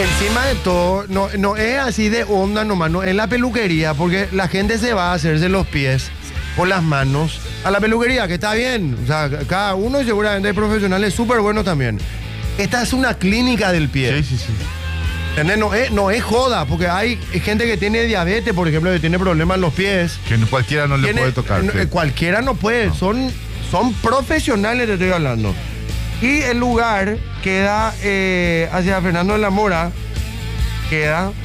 Encima de todo, no es así de onda nomás, no es la peluquería, porque la gente se va a hacerse los pies o las manos a la peluquería, que está bien. O sea, cada uno, y seguramente hay profesionales súper buenos también. Esta es una clínica del pie. Sí. ¿Entendés? No es joda, porque hay gente que tiene diabetes, por ejemplo, que tiene problemas en los pies. Que cualquiera no le puede tocar. Sí. Cualquiera no puede, No. son profesionales, te estoy hablando. Y el lugar queda hacia Fernando de la Mora, queda